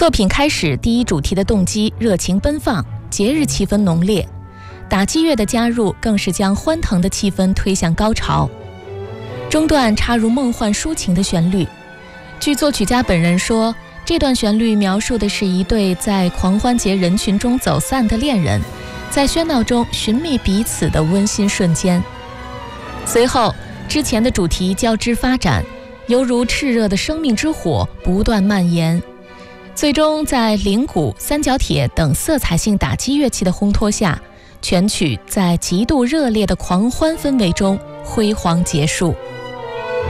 作品开始第一主题的动机热情奔放，节日气氛浓烈，打击乐的加入更是将欢腾的气氛推向高潮。中段插入梦幻抒情的旋律，据作曲家本人说，这段旋律描述的是一对在狂欢节人群中走散的恋人，在喧闹中寻觅彼此的温馨瞬间。随后，之前的主题交织发展，犹如炽热的生命之火不断蔓延，最终在铃鼓、三角铁等色彩性打击乐器的烘托下，全曲在极度热烈的狂欢氛围中辉煌结束。